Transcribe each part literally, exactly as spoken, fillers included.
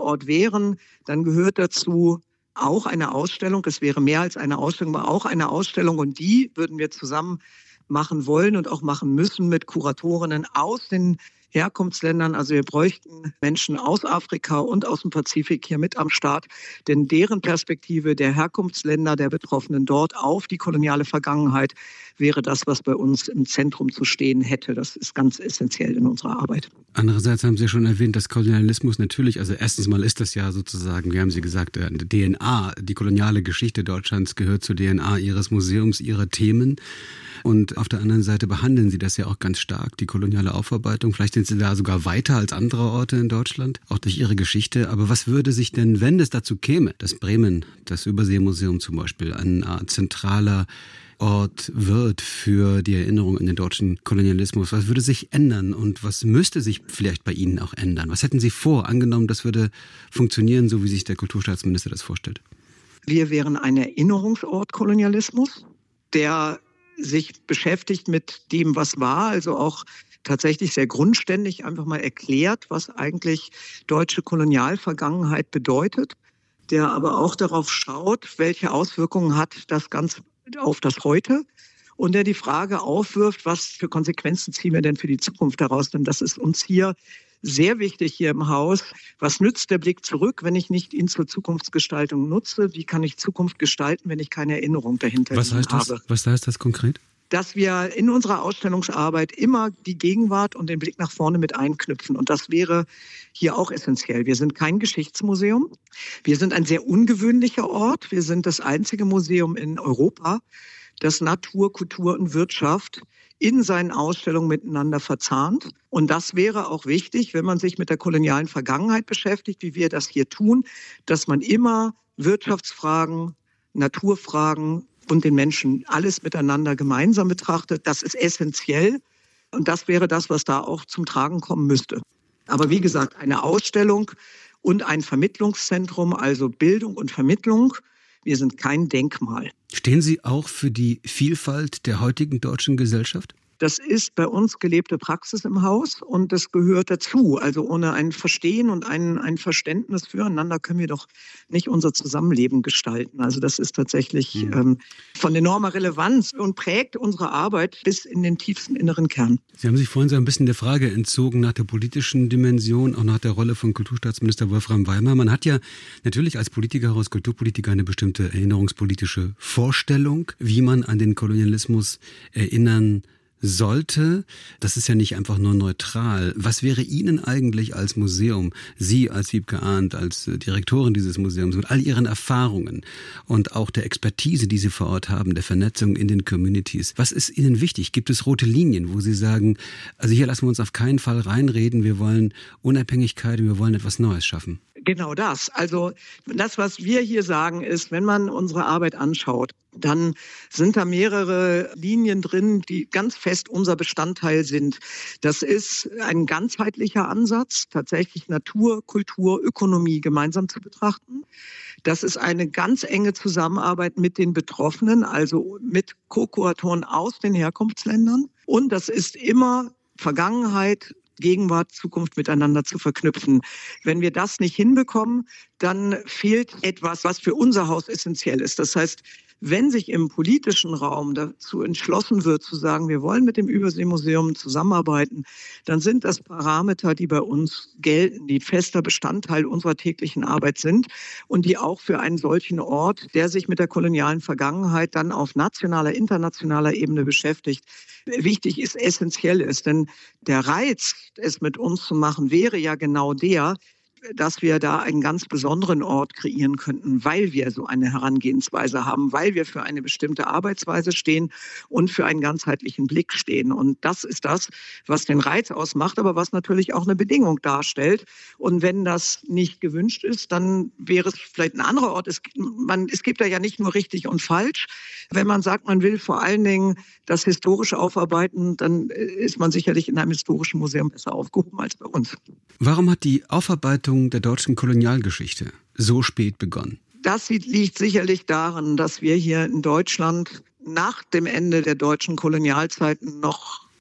Ort wären, dann gehört dazu auch eine Ausstellung. Es wäre mehr als eine Ausstellung, aber auch eine Ausstellung. Und die würden wir zusammen machen wollen und auch machen müssen mit Kuratorinnen aus den Herkunftsländern. Also wir bräuchten Menschen aus Afrika und aus dem Pazifik hier mit am Start, denn deren Perspektive der Herkunftsländer der Betroffenen dort auf die koloniale Vergangenheit wäre das, was bei uns im Zentrum zu stehen hätte. Das ist ganz essentiell in unserer Arbeit. Andererseits haben Sie schon erwähnt, dass Kolonialismus natürlich, also erstens mal ist das ja sozusagen, wie haben Sie gesagt, eine D N A, die koloniale Geschichte Deutschlands gehört zur D N A Ihres Museums, Ihrer Themen. Und auf der anderen Seite behandeln Sie das ja auch ganz stark, die koloniale Aufarbeitung. Vielleicht sind Sie da sogar weiter als andere Orte in Deutschland, auch durch Ihre Geschichte. Aber was würde sich denn, wenn es dazu käme, dass Bremen, das Überseemuseum zum Beispiel, ein Art zentraler Ort wird für die Erinnerung an den deutschen Kolonialismus? Was würde sich ändern und was müsste sich vielleicht bei Ihnen auch ändern? Was hätten Sie vor, angenommen, das würde funktionieren, so wie sich der Kulturstaatsminister das vorstellt? Wir wären ein Erinnerungsort Kolonialismus, der sich beschäftigt mit dem, was war, also auch tatsächlich sehr grundständig einfach mal erklärt, was eigentlich deutsche Kolonialvergangenheit bedeutet, der aber auch darauf schaut, welche Auswirkungen hat das Ganze auf das Heute und der die Frage aufwirft, was für Konsequenzen ziehen wir denn für die Zukunft daraus, denn das ist uns hier sehr wichtig hier im Haus. Was nützt der Blick zurück, wenn ich nicht ihn zur Zukunftsgestaltung nutze? Wie kann ich Zukunft gestalten, wenn ich keine Erinnerung dahinter was heißt das, habe? Was heißt das konkret? Dass wir in unserer Ausstellungsarbeit immer die Gegenwart und den Blick nach vorne mit einknüpfen. Und das wäre hier auch essentiell. Wir sind kein Geschichtsmuseum. Wir sind ein sehr ungewöhnlicher Ort. Wir sind das einzige Museum in Europa, das Natur, Kultur und Wirtschaft in seinen Ausstellungen miteinander verzahnt. Und das wäre auch wichtig, wenn man sich mit der kolonialen Vergangenheit beschäftigt, wie wir das hier tun, dass man immer Wirtschaftsfragen, Naturfragen und den Menschen alles miteinander gemeinsam betrachtet. Das ist essentiell und das wäre das, was da auch zum Tragen kommen müsste. Aber wie gesagt, eine Ausstellung und ein Vermittlungszentrum, also Bildung und Vermittlung. Wir sind kein Denkmal. Stehen Sie auch für die Vielfalt der heutigen deutschen Gesellschaft? Das ist bei uns gelebte Praxis im Haus und das gehört dazu. Also ohne ein Verstehen und ein, ein Verständnis füreinander können wir doch nicht unser Zusammenleben gestalten. Also das ist tatsächlich mhm. ähm, von enormer Relevanz und prägt unsere Arbeit bis in den tiefsten inneren Kern. Sie haben sich vorhin so ein bisschen der Frage entzogen nach der politischen Dimension, auch nach der Rolle von Kulturstaatsminister Wolfram Weimar. Man hat ja natürlich als Politiker, als Kulturpolitiker eine bestimmte erinnerungspolitische Vorstellung, wie man an den Kolonialismus erinnern sollte. Das ist ja nicht einfach nur neutral. Was wäre Ihnen eigentlich als Museum, Sie als Wiebke Arndt, als Direktorin dieses Museums, mit all Ihren Erfahrungen und auch der Expertise, die Sie vor Ort haben, der Vernetzung in den Communities, was ist Ihnen wichtig? Gibt es rote Linien, wo Sie sagen, also hier lassen wir uns auf keinen Fall reinreden, wir wollen Unabhängigkeit und wir wollen etwas Neues schaffen? Genau das. Also das, was wir hier sagen, ist, wenn man unsere Arbeit anschaut, dann sind da mehrere Linien drin, die ganz fest unser Bestandteil sind. Das ist ein ganzheitlicher Ansatz, tatsächlich Natur, Kultur, Ökonomie gemeinsam zu betrachten. Das ist eine ganz enge Zusammenarbeit mit den Betroffenen, also mit Co-Kuratoren aus den Herkunftsländern. Und das ist immer Vergangenheit, Gegenwart, Zukunft miteinander zu verknüpfen. Wenn wir das nicht hinbekommen, dann fehlt etwas, was für unser Haus essentiell ist. Das heißt, wenn sich im politischen Raum dazu entschlossen wird, zu sagen, wir wollen mit dem Überseemuseum zusammenarbeiten, dann sind das Parameter, die bei uns gelten, die fester Bestandteil unserer täglichen Arbeit sind und die auch für einen solchen Ort, der sich mit der kolonialen Vergangenheit dann auf nationaler, internationaler Ebene beschäftigt, wichtig ist, essentiell ist. Denn der Reiz, es mit uns zu machen, wäre ja genau der, dass wir da einen ganz besonderen Ort kreieren könnten, weil wir so eine Herangehensweise haben, weil wir für eine bestimmte Arbeitsweise stehen und für einen ganzheitlichen Blick stehen. Und das ist das, was den Reiz ausmacht, aber was natürlich auch eine Bedingung darstellt. Und wenn das nicht gewünscht ist, dann wäre es vielleicht ein anderer Ort. Es, man, es gibt da ja nicht nur richtig und falsch. Wenn man sagt, man will vor allen Dingen das Historische aufarbeiten, dann ist man sicherlich in einem historischen Museum besser aufgehoben als bei uns. Warum hat die Aufarbeitung der deutschen Kolonialgeschichte so spät begonnen? Das liegt sicherlich daran, dass wir hier in Deutschland nach dem Ende der deutschen Kolonialzeiten noch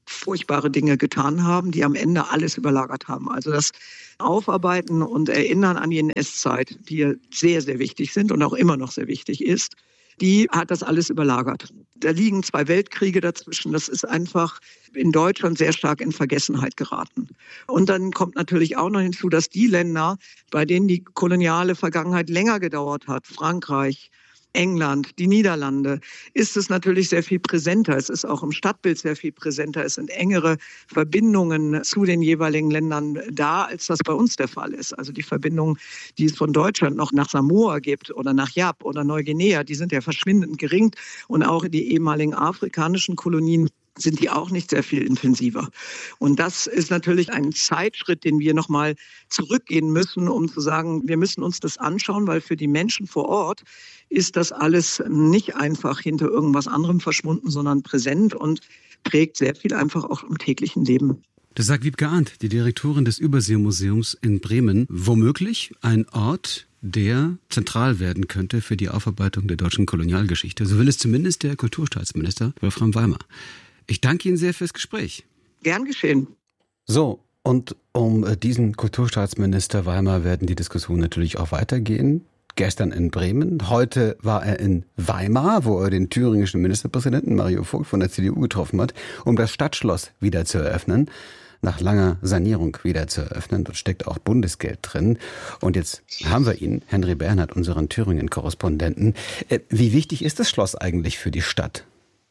furchtbare Dinge getan haben, die am Ende alles überlagert haben. Also das Aufarbeiten und Erinnern an die N S-Zeit, die sehr, sehr wichtig sind und auch immer noch sehr wichtig ist, die hat das alles überlagert. Da liegen zwei Weltkriege dazwischen. Das ist einfach in Deutschland sehr stark in Vergessenheit geraten. Und dann kommt natürlich auch noch hinzu, dass die Länder, bei denen die koloniale Vergangenheit länger gedauert hat, Frankreich, England, die Niederlande, ist es natürlich sehr viel präsenter. Es ist auch im Stadtbild sehr viel präsenter. Es sind engere Verbindungen zu den jeweiligen Ländern da, als das bei uns der Fall ist. Also die Verbindungen, die es von Deutschland noch nach Samoa gibt oder nach Yap oder Neuguinea, die sind ja verschwindend gering. Und auch die ehemaligen afrikanischen Kolonien sind die auch nicht sehr viel intensiver. Und das ist natürlich ein Zeitschritt, den wir nochmal zurückgehen müssen, um zu sagen, wir müssen uns das anschauen, weil für die Menschen vor Ort ist das alles nicht einfach hinter irgendwas anderem verschwunden, sondern präsent und prägt sehr viel einfach auch im täglichen Leben. Das sagt Wiebke Arndt, die Direktorin des Überseemuseums in Bremen. Womöglich ein Ort, der zentral werden könnte für die Aufarbeitung der deutschen Kolonialgeschichte. So will es zumindest der Kulturstaatsminister Wolfram Weimar. Ich danke Ihnen sehr fürs Gespräch. Gern geschehen. So, und um diesen Kulturstaatsminister Weimar werden die Diskussionen natürlich auch weitergehen. Gestern in Bremen, heute war er in Weimar, wo er den thüringischen Ministerpräsidenten Mario Vogt von der C D U getroffen hat, um das Stadtschloss wieder zu eröffnen. Nach langer Sanierung wieder zu eröffnen. Dort steckt auch Bundesgeld drin. Und jetzt haben wir ihn, Henry Bernhard, unseren Thüringen-Korrespondenten. Wie wichtig ist das Schloss eigentlich für die Stadt?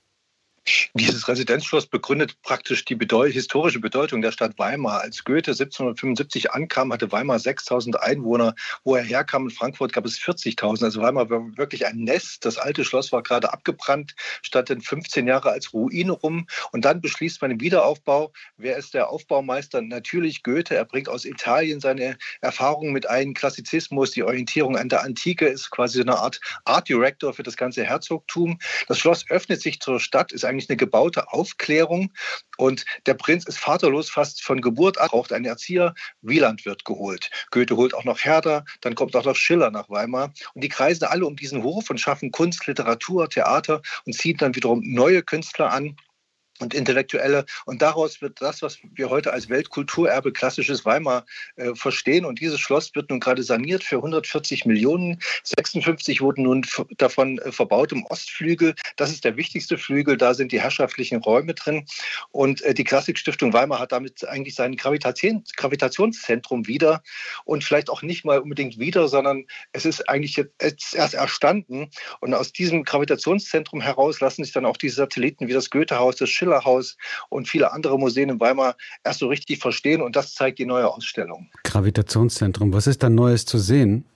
Dieses Residenzschloss begründet praktisch die Bedeu- historische Bedeutung der Stadt Weimar. Als Goethe siebzehnhundertfünfundsiebzig ankam, hatte Weimar sechstausend Einwohner. Wo er herkam, in Frankfurt gab es vierzigtausend. Also Weimar war wirklich ein Nest. Das alte Schloss war gerade abgebrannt, stand dann fünfzehn Jahre als Ruine rum. Und dann beschließt man den Wiederaufbau. Wer ist der Aufbaumeister? Natürlich Goethe. Er bringt aus Italien seine Erfahrungen mit ein. Klassizismus, die Orientierung an der Antike, ist quasi so eine Art Art Director für das ganze Herzogtum. Das Schloss öffnet sich zur Stadt, ist eigentlich eine gebaute Aufklärung. Und der Prinz ist vaterlos fast von Geburt an, braucht einen Erzieher. Wieland wird geholt. Goethe holt auch noch Herder, dann kommt auch noch Schiller nach Weimar. Und die kreisen alle um diesen Hof und schaffen Kunst, Literatur, Theater und ziehen dann wiederum neue Künstler an und Intellektuelle. Und daraus wird das, was wir heute als Weltkulturerbe klassisches Weimar äh, verstehen. Und dieses Schloss wird nun gerade saniert für hundertvierzig Millionen. sechsundfünfzig wurden nun f- davon äh, verbaut im Ostflügel. Das ist der wichtigste Flügel. Da sind die herrschaftlichen Räume drin. Und äh, die Klassikstiftung Weimar hat damit eigentlich sein Gravitation- Gravitationszentrum wieder. Und vielleicht auch nicht mal unbedingt wieder, sondern es ist eigentlich jetzt erst erstanden. Und aus diesem Gravitationszentrum heraus lassen sich dann auch diese Satelliten wie das Goethehaus, das Schillerhaus und viele andere Museen in Weimar erst so richtig verstehen. Und das zeigt die neue Ausstellung. Gravitationszentrum, was ist da Neues zu sehen?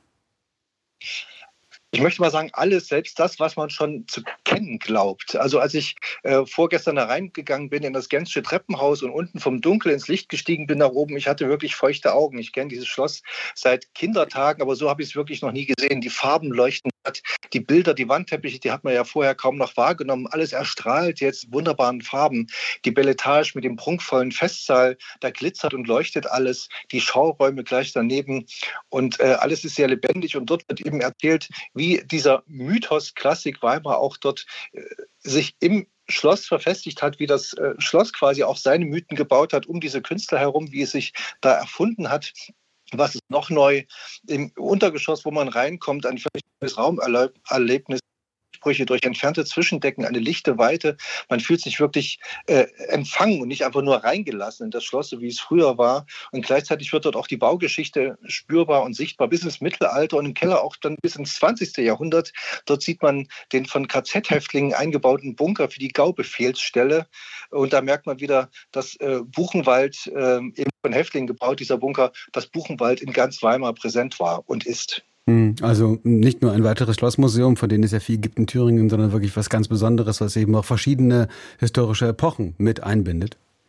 Ich möchte mal sagen, alles, selbst das, was man schon zu kennen glaubt. Also als ich äh, vorgestern da reingegangen bin in das Gensche Treppenhaus und unten vom Dunkel ins Licht gestiegen bin nach oben, ich hatte wirklich feuchte Augen. Ich kenne dieses Schloss seit Kindertagen, aber so habe ich es wirklich noch nie gesehen. Die Farben leuchten, die Bilder, die Wandteppiche, die hat man ja vorher kaum noch wahrgenommen. Alles erstrahlt jetzt wunderbaren Farben. Die Belle Etage mit dem prunkvollen Festsaal, da glitzert und leuchtet alles. Die Schauräume gleich daneben und äh, alles ist sehr lebendig. Und dort wird eben erzählt, wie dieser Mythos Klassik Weimar auch dort äh, sich im Schloss verfestigt hat, wie das äh, Schloss quasi auch seine Mythen gebaut hat, um diese Künstler herum, wie es sich da erfunden hat. Was ist noch neu? Im Untergeschoss, wo man reinkommt, ein völlig neues Raumerlebnis. Sprüche durch entfernte Zwischendecken, eine lichte Weite. Man fühlt sich wirklich äh, empfangen und nicht einfach nur reingelassen in das Schloss, so wie es früher war. Und gleichzeitig wird dort auch die Baugeschichte spürbar und sichtbar bis ins Mittelalter und im Keller auch dann bis ins zwanzigste Jahrhundert. Dort sieht man den von K Z-Häftlingen eingebauten Bunker für die Gaubefehlsstelle. Und da merkt man wieder, dass äh, Buchenwald, äh, eben von Häftlingen gebaut, dieser Bunker, dass Buchenwald in ganz Weimar präsent war und ist. Also nicht nur ein weiteres Schlossmuseum, von denen es ja viel gibt in Thüringen, sondern wirklich was ganz Besonderes, was eben auch verschiedene historische Epochen mit einbindet.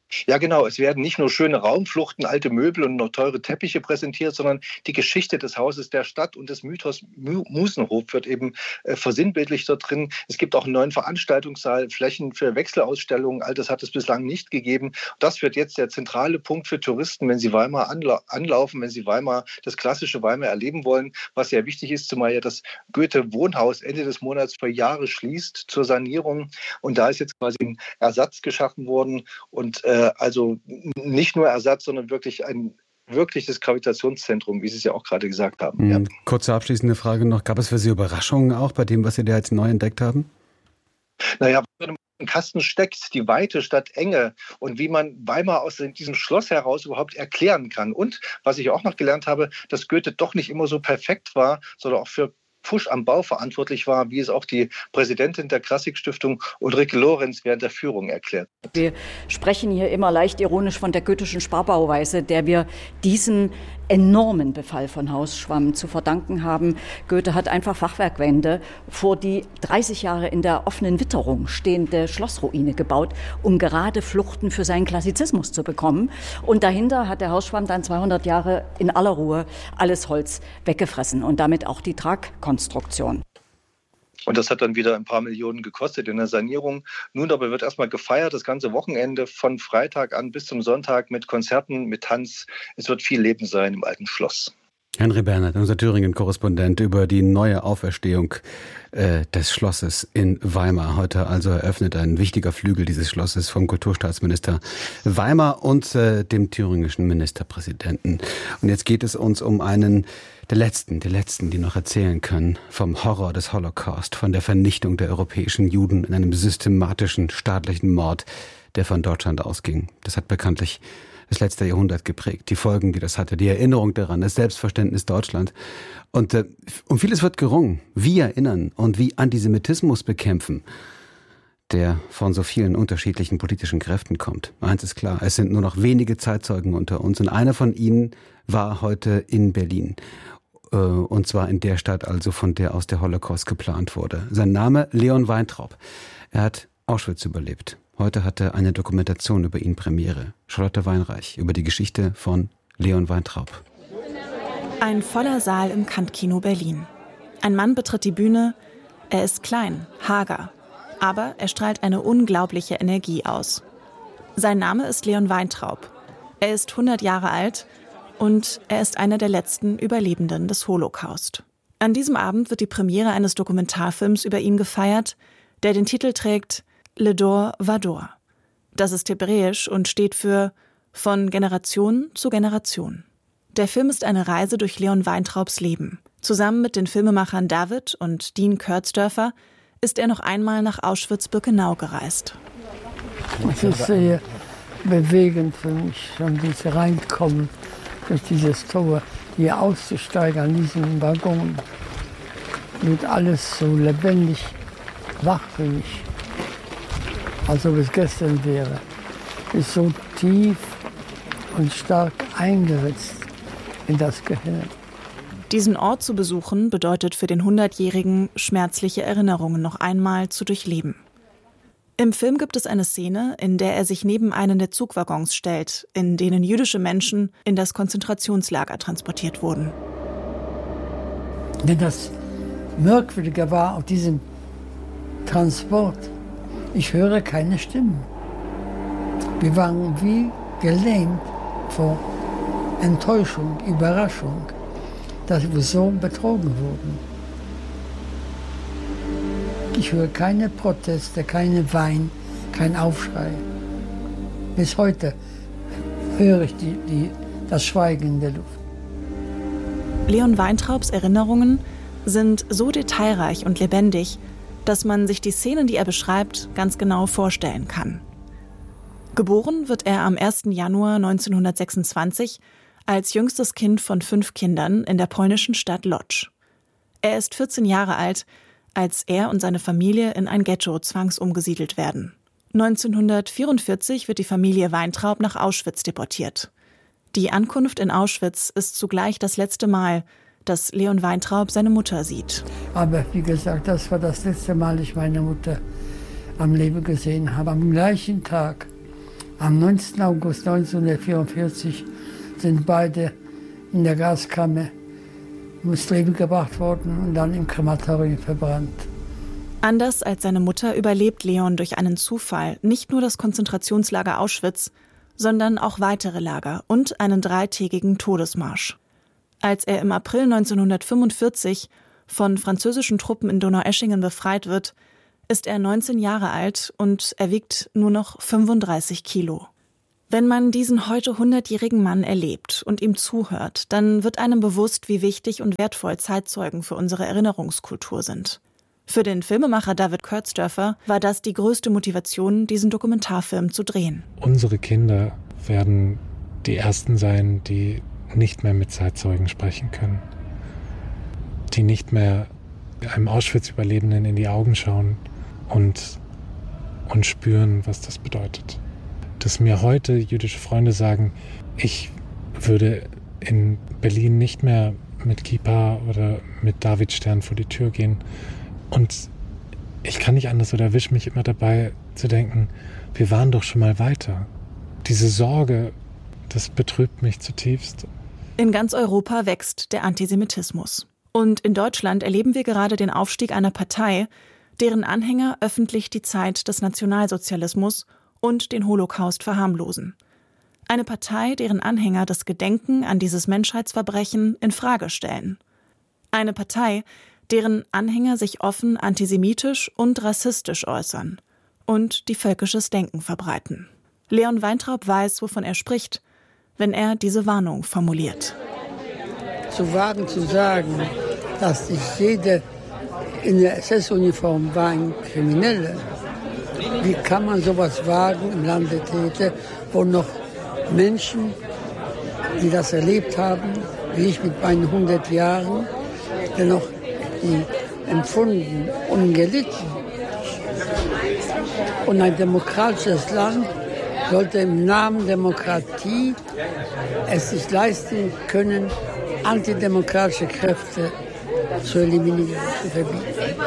Ja, genau. Es werden nicht nur schöne Raumfluchten, alte Möbel und noch teure Teppiche präsentiert, sondern die Geschichte des Hauses der Stadt und des Mythos Musenhof wird eben äh, versinnbildlicht dort drin. Es gibt auch einen neuen Veranstaltungssaal, Flächen für Wechselausstellungen. All das hat es bislang nicht gegeben. Das wird jetzt der zentrale Punkt für Touristen, wenn sie Weimar anla- anlaufen, wenn sie Weimar, das klassische Weimar erleben wollen. Was sehr wichtig ist, zumal ja das Goethe-Wohnhaus Ende des Monats für Jahre schließt zur Sanierung. Und da ist jetzt quasi ein Ersatz geschaffen worden und äh, also nicht nur Ersatz, sondern wirklich ein wirkliches Gravitationszentrum, wie Sie es ja auch gerade gesagt haben. Mhm. Ja. Kurze abschließende Frage noch. Gab es für Sie Überraschungen auch bei dem, was Sie da jetzt neu entdeckt haben? Naja, wenn man im Kasten steckt, die Weite statt Enge und wie man Weimar aus diesem Schloss heraus überhaupt erklären kann. Und was ich auch noch gelernt habe, dass Goethe doch nicht immer so perfekt war, sondern auch für Pfusch am Bau verantwortlich war, wie es auch die Präsidentin der Klassikstiftung Ulrike Lorenz während der Führung erklärt hat. Wir sprechen hier immer leicht ironisch von der goethischen Sparbauweise, der wir diesen enormen Befall von Hausschwamm zu verdanken haben. Goethe hat einfach Fachwerkwände vor die dreißig Jahre in der offenen Witterung stehende Schlossruine gebaut, um gerade Fluchten für seinen Klassizismus zu bekommen. Und dahinter hat der Hausschwamm dann zweihundert Jahre in aller Ruhe alles Holz weggefressen und damit auch die Tragkonstruktion. Und das hat dann wieder ein paar Millionen gekostet in der Sanierung. Nun aber wird erstmal gefeiert, das ganze Wochenende von Freitag an bis zum Sonntag mit Konzerten, mit Tanz. Es wird viel Leben sein im alten Schloss. Henry Bernhard, unser Thüringen-Korrespondent, über die neue Auferstehung äh, des Schlosses in Weimar. Heute also eröffnet ein wichtiger Flügel dieses Schlosses vom Kulturstaatsminister Weimar und äh, dem thüringischen Ministerpräsidenten. Und jetzt geht es uns um einen der letzten, der letzten, die noch erzählen können vom Horror des Holocaust, von der Vernichtung der europäischen Juden in einem systematischen staatlichen Mord, der von Deutschland ausging. Das hat bekanntlich das letzte Jahrhundert geprägt. Die Folgen, die das hatte, die Erinnerung daran, das Selbstverständnis Deutschland. Und äh, um vieles wird gerungen. Wie erinnern und wie Antisemitismus bekämpfen, der von so vielen unterschiedlichen politischen Kräften kommt. Eins ist klar, es sind nur noch wenige Zeitzeugen unter uns und einer von ihnen war heute in Berlin. Und zwar in der Stadt, also von der aus der Holocaust geplant wurde. Sein Name Leon Weintraub. Er hat Auschwitz überlebt. Heute hatte eine Dokumentation über ihn Premiere. Charlotte Weinreich über die Geschichte von Leon Weintraub. Ein voller Saal im Kant-Kino Berlin. Ein Mann betritt die Bühne. Er ist klein, hager, aber er strahlt eine unglaubliche Energie aus. Sein Name ist Leon Weintraub. Er ist hundert Jahre alt und er ist einer der letzten Überlebenden des Holocaust. An diesem Abend wird die Premiere eines Dokumentarfilms über ihn gefeiert, der den Titel trägt Le Dor Vador. Das ist hebräisch und steht für von Generation zu Generation. Der Film ist eine Reise durch Leon Weintraubs Leben. Zusammen mit den Filmemachern David und Dean Kurzdörfer ist er noch einmal nach Auschwitz-Birkenau gereist. Es ist sehr bewegend für mich, schon dieses Reinkommen durch dieses Tor, hier auszusteigen an diesem Waggon. Wird alles so lebendig wach für mich, als ob es gestern wäre. Ist so tief und stark eingeritzt in das Gehirn. Diesen Ort zu besuchen bedeutet für den hundertjährigen schmerzliche Erinnerungen noch einmal zu durchleben. Im Film gibt es eine Szene, in der er sich neben einen der Zugwaggons stellt, in denen jüdische Menschen in das Konzentrationslager transportiert wurden. Denn das Merkwürdige war auf diesem Transport, ich höre keine Stimmen. Wir waren wie gelähmt vor Enttäuschung, Überraschung, dass wir so betrogen wurden. Ich höre keine Proteste, keine Wein, kein Aufschrei. Bis heute höre ich die, die, das Schweigen in der Luft. Leon Weintraubs Erinnerungen sind so detailreich und lebendig, dass man sich die Szenen, die er beschreibt, ganz genau vorstellen kann. Geboren wird er am ersten Januar neunzehnhundertsechsundzwanzig als jüngstes Kind von fünf Kindern in der polnischen Stadt Łódź. Er ist vierzehn Jahre alt, als er und seine Familie in ein Ghetto zwangsumgesiedelt werden. neunzehnhundertvierundvierzig wird die Familie Weintraub nach Auschwitz deportiert. Die Ankunft in Auschwitz ist zugleich das letzte Mal, dass Leon Weintraub seine Mutter sieht. Aber wie gesagt, das war das letzte Mal, ich meine Mutter am Leben gesehen habe. Am gleichen Tag Am neunzehnten August neunzehnhundertvierundvierzig sind beide in der Gaskammer ums Leben gebracht worden und dann im Krematorium verbrannt. Anders als seine Mutter überlebt Leon durch einen Zufall nicht nur das Konzentrationslager Auschwitz, sondern auch weitere Lager und einen dreitägigen Todesmarsch. Als er im April neunzehnhundertfünfundvierzig von französischen Truppen in Donaueschingen befreit wird, ist er neunzehn Jahre alt und er wiegt nur noch fünfunddreißig Kilo. Wenn man diesen heute hundertjährigen Mann erlebt und ihm zuhört, dann wird einem bewusst, wie wichtig und wertvoll Zeitzeugen für unsere Erinnerungskultur sind. Für den Filmemacher David Kurzdörfer war das die größte Motivation, diesen Dokumentarfilm zu drehen. Unsere Kinder werden die Ersten sein, die nicht mehr mit Zeitzeugen sprechen können, die nicht mehr einem Auschwitz-Überlebenden in die Augen schauen und, und spüren, was das bedeutet. Dass mir heute jüdische Freunde sagen, ich würde in Berlin nicht mehr mit Kippa oder mit Davidstern vor die Tür gehen. Und ich kann nicht anders oder erwische mich immer dabei zu denken, wir waren doch schon mal weiter. Diese Sorge, das betrübt mich zutiefst. In ganz Europa wächst der Antisemitismus. Und in Deutschland erleben wir gerade den Aufstieg einer Partei, deren Anhänger öffentlich die Zeit des Nationalsozialismus und den Holocaust verharmlosen. Eine Partei, deren Anhänger das Gedenken an dieses Menschheitsverbrechen in Frage stellen. Eine Partei, deren Anhänger sich offen antisemitisch und rassistisch äußern und die völkisches Denken verbreiten. Leon Weintraub weiß, wovon er spricht, wenn er diese Warnung formuliert. Zu wagen zu sagen, dass nicht jeder in der S S-Uniform war ein Krimineller. Wie kann man sowas wagen im Lande Täter, wo noch Menschen, die das erlebt haben, wie ich mit meinen hundert Jahren, dennoch die empfunden und gelitten. Und ein demokratisches Land sollte im Namen Demokratie es sich leisten können, antidemokratische Kräfte zu eliminieren, zu verbieten.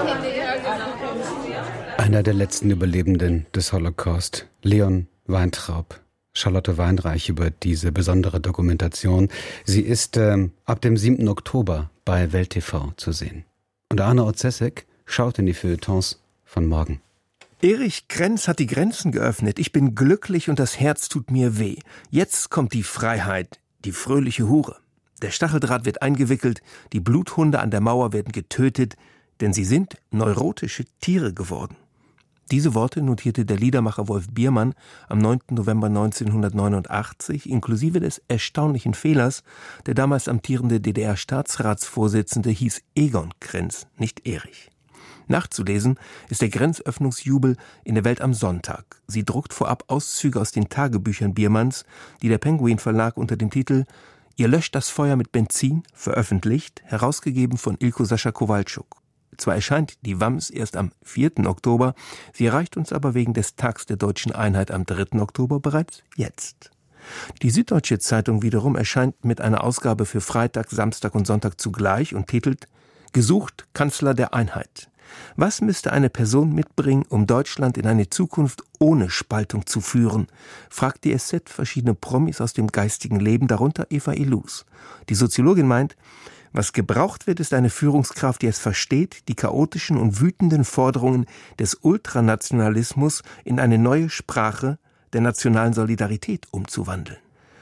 Einer der letzten Überlebenden des Holocaust, Leon Weintraub. Charlotte Weinreich über diese besondere Dokumentation. Sie ist ähm, ab dem siebten Oktober bei Welt T V zu sehen. Und Arne Otzesek schaut in die Feuilletons von morgen. Erich Krenz hat die Grenzen geöffnet. Ich bin glücklich und das Herz tut mir weh. Jetzt kommt die Freiheit, die fröhliche Hure. Der Stacheldraht wird eingewickelt, die Bluthunde an der Mauer werden getötet, denn sie sind neurotische Tiere geworden. Diese Worte notierte der Liedermacher Wolf Biermann am neunten November neunzehnhundertneunundachtzig, inklusive des erstaunlichen Fehlers. Der damals amtierende D D R-Staatsratsvorsitzende hieß Egon Krenz, nicht Erich. Nachzulesen ist der Grenzöffnungsjubel in der Welt am Sonntag. Sie druckt vorab Auszüge aus den Tagebüchern Biermanns, die der Penguin Verlag unter dem Titel »Ihr löscht das Feuer mit Benzin« veröffentlicht, herausgegeben von Ilko Sascha Kowalczuk. Zwar erscheint die Wams erst am vierten Oktober, sie erreicht uns aber wegen des Tags der Deutschen Einheit am dritten Oktober bereits jetzt. Die Süddeutsche Zeitung wiederum erscheint mit einer Ausgabe für Freitag, Samstag und Sonntag zugleich und titelt »Gesucht Kanzler der Einheit«. Was müsste eine Person mitbringen, um Deutschland in eine Zukunft ohne Spaltung zu führen, fragt die S Z verschiedene Promis aus dem geistigen Leben, darunter Eva Illouz. Die Soziologin meint, was gebraucht wird, ist eine Führungskraft, die es versteht, die chaotischen und wütenden Forderungen des Ultranationalismus in eine neue Sprache der nationalen Solidarität umzuwandeln.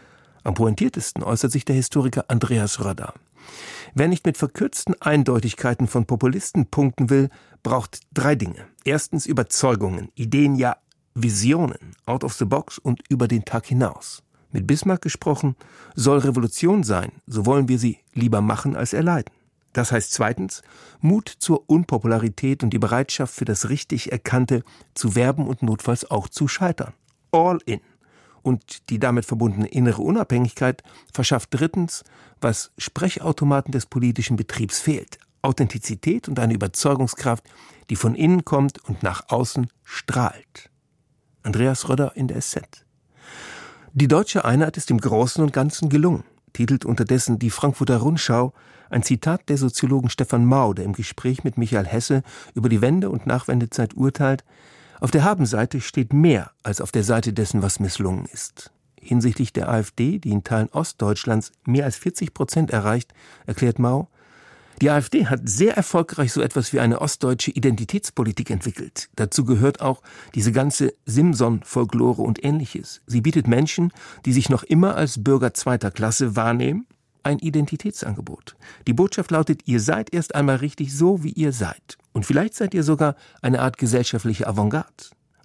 Am pointiertesten äußert sich der Historiker Andreas Röder. Wer nicht mit verkürzten Eindeutigkeiten von Populisten punkten will, braucht drei Dinge. Erstens Überzeugungen, Ideen, ja Visionen, out of the box und über den Tag hinaus. Mit Bismarck gesprochen, soll Revolution sein, so wollen wir sie lieber machen als erleiden. Das heißt zweitens, Mut zur Unpopularität und die Bereitschaft für das richtig Erkannte zu werben und notfalls auch zu scheitern. All in. Und die damit verbundene innere Unabhängigkeit verschafft drittens, was Sprechautomaten des politischen Betriebs fehlt. Authentizität und eine Überzeugungskraft, die von innen kommt und nach außen strahlt. Andreas Röder in der S Z. Die deutsche Einheit ist im Großen und Ganzen gelungen, titelt unterdessen die Frankfurter Rundschau ein Zitat der Soziologen Stefan Mau, der im Gespräch mit Michael Hesse über die Wende- und Nachwendezeit urteilt: Auf der Habenseite steht mehr als auf der Seite dessen, was misslungen ist. Hinsichtlich der AfD, die in Teilen Ostdeutschlands mehr als vierzig Prozent erreicht, erklärt Mau, die AfD hat sehr erfolgreich so etwas wie eine ostdeutsche Identitätspolitik entwickelt. Dazu gehört auch diese ganze Simson-Folklore und Ähnliches. Sie bietet Menschen, die sich noch immer als Bürger zweiter Klasse wahrnehmen, ein Identitätsangebot. Die Botschaft lautet, ihr seid erst einmal richtig so, wie ihr seid. Und vielleicht seid ihr sogar eine Art gesellschaftliche Avantgarde.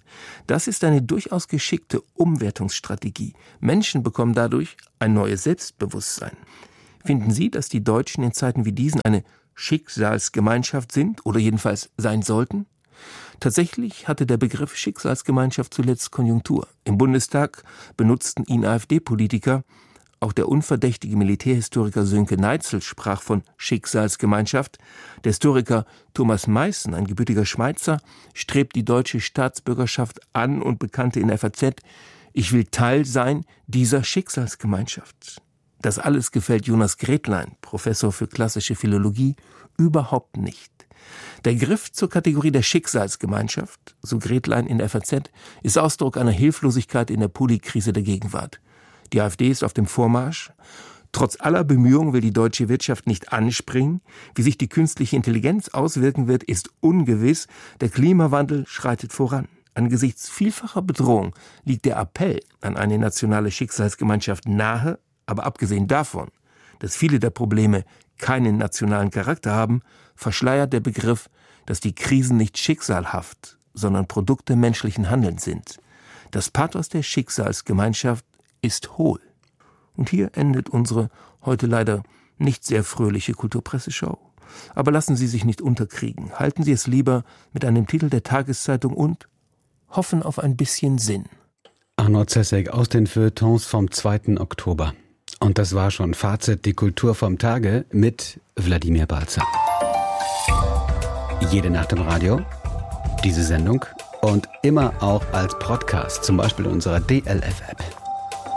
Das ist eine durchaus geschickte Umwertungsstrategie. Menschen bekommen dadurch ein neues Selbstbewusstsein. Finden Sie, dass die Deutschen in Zeiten wie diesen eine Schicksalsgemeinschaft sind oder jedenfalls sein sollten? Tatsächlich hatte der Begriff Schicksalsgemeinschaft zuletzt Konjunktur. Im Bundestag benutzten ihn AfD-Politiker. Auch der unverdächtige Militärhistoriker Sönke Neitzel sprach von Schicksalsgemeinschaft. Der Historiker Thomas Meissen, ein gebürtiger Schweizer, strebt die deutsche Staatsbürgerschaft an und bekannte in der F A Z, ich will Teil sein dieser Schicksalsgemeinschaft. Das alles gefällt Jonas Gretlein, Professor für klassische Philologie, überhaupt nicht. Der Griff zur Kategorie der Schicksalsgemeinschaft, so Gretlein in der F A Z, ist Ausdruck einer Hilflosigkeit in der Polikrise der Gegenwart. Die AfD ist auf dem Vormarsch. Trotz aller Bemühungen will die deutsche Wirtschaft nicht anspringen. Wie sich die künstliche Intelligenz auswirken wird, ist ungewiss. Der Klimawandel schreitet voran. Angesichts vielfacher Bedrohung liegt der Appell an eine nationale Schicksalsgemeinschaft nahe. Aber abgesehen davon, dass viele der Probleme keinen nationalen Charakter haben, verschleiert der Begriff, dass die Krisen nicht schicksalhaft, sondern Produkte menschlichen Handelns sind. Das Pathos der Schicksalsgemeinschaft ist hohl. Und hier endet unsere heute leider nicht sehr fröhliche Kulturpresseschau. Aber lassen Sie sich nicht unterkriegen. Halten Sie es lieber mit einem Titel der Tageszeitung und hoffen auf ein bisschen Sinn. Arno Zessek aus den Feuilletons vom zweiten Oktober. Und das war schon Fazit, die Kultur vom Tage mit Wladimir Balzer. Jede Nacht im Radio, diese Sendung und immer auch als Podcast, zum Beispiel in unserer D L F-App.